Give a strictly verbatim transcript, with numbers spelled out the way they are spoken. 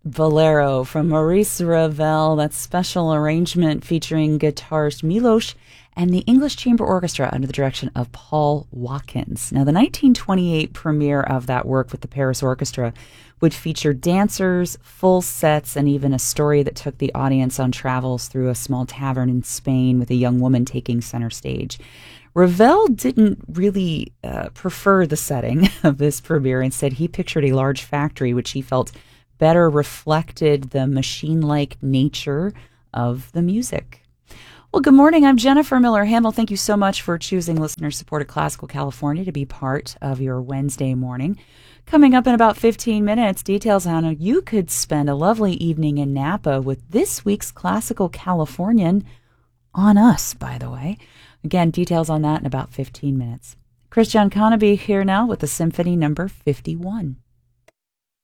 Bolero from Maurice Ravel, that special arrangement featuring guitarist Milos and the English Chamber Orchestra under the direction of Paul Watkins. Now, the nineteen twenty-eight premiere of that work with the Paris Orchestra would feature dancers, full sets, and even a story that took the audience on travels through a small tavern in Spain with a young woman taking center stage. Ravel didn't really uh, prefer the setting of this premiere. Instead, he pictured a large factory which he felt better reflected the machine-like nature of the music. Well, good morning. I'm Jennifer Miller-Hamel. Thank you so much for choosing listener-supported Classical California to be part of your Wednesday morning. Coming up in about fifteen minutes, details on how you could spend a lovely evening in Napa with this week's Classical Californian on us, by the way. Again, details on that in about fifteen minutes. Chris Gianconaby here now with the Symphony number fifty-one.